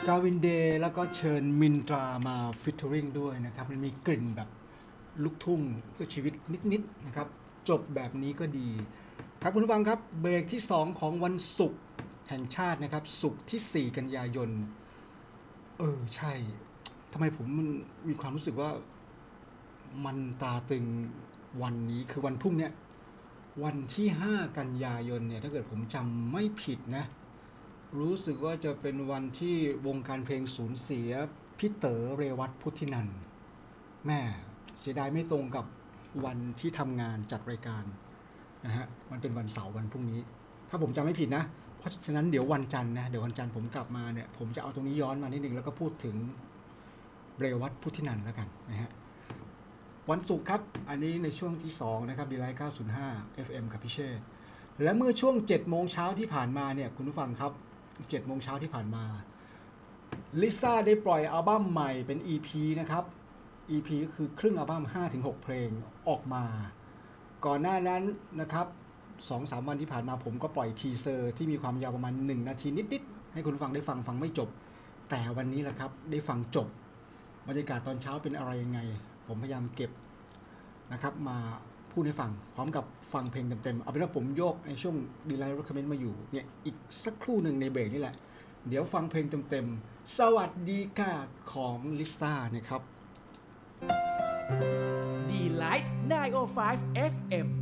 กาวินเดย์แล้วก็เชิญมินตรามาฟิชเชอริงด้วยนะครับมันมีกลิ่นแบบลูกทุ่งเพื่อชีวิตนิดๆนะครับจบแบบนี้ก็ดีครับคุณผู้ฟังครับเบรกที่2ของวันศุกร์แห่งชาตินะครับศุกร์ที่4กันยายนใช่ทำไมผมมันมีความรู้สึกว่ามันตราตรึงวันนี้คือวันพรุ่งนี้วันที่5กันยายนเนี่ยถ้าเกิดผมจำไม่ผิดนะรู้สึกว่าจะเป็นวันที่วงการเพลงสูญเสียพี่เต๋อเรวัตพุทธินันท์แม่เสียดายไม่ตรงกับวันที่ทำงานจัดรายการนะฮะมันเป็นวันเสาร์วันพรุ่งนี้ถ้าผมจำไม่ผิดนะเพราะฉะนั้นเดี๋ยววันจันทร์นะเดี๋ยววันจันทร์ผมกลับมาเนี่ยผมจะเอาตรงนี้ย้อนมานิดนึงแล้วก็พูดถึงเรวัตพุทธินันท์แล้วกันนะฮะวันศุกร์ครับอันนี้ในช่วงที่2นะครับดีไลท์905 FM กับพี่เชษและเมื่อช่วง 7 โมงเช้าที่ผ่านมาเนี่ยคุณผู้ฟังครับ 7 โมงเช้าที่ผ่านมาลิซ่าได้ปล่อยอัลบั้มใหม่เป็น EP นะครับ EP ก็คือครึ่งอัลบั้ม 5-6 เพลงออกมาก่อนหน้านั้นนะครับ 2-3 วันที่ผ่านมาผมก็ปล่อยทีเซอร์ที่มีความยาวประมาณ1นาทีนิดๆให้คุณผู้ฟังได้ฟังไม่จบแต่วันนี้แหละครับได้ฟังจบบรรยากาศตอนเช้าเป็นอะไรยังไงผมพยายามเก็บนะครับมาพูดให้ฟังพร้อมกับฟังเพลงเต็มๆเอาเป็นว่าผมโยกในช่วงดีไลท์รีคอมเมนต์มาอยู่เนี่ยอีกสักครู่หนึ่งในเบรกนี่แหละเดี๋ยวฟังเพลงเต็มๆสวัสดีค่ะของลิซ่านะครับดีไลท์905 FM